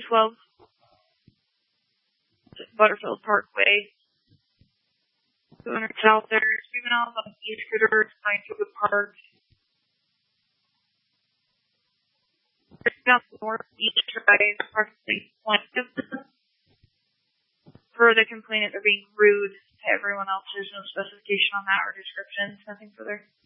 12. Butterfield Parkway. Going south there, juveniles on the East Critter, trying to the park. Down northeast drive, approximately 20. For the complainant, they're being rude to everyone else. There's no specification on that or description. Nothing further.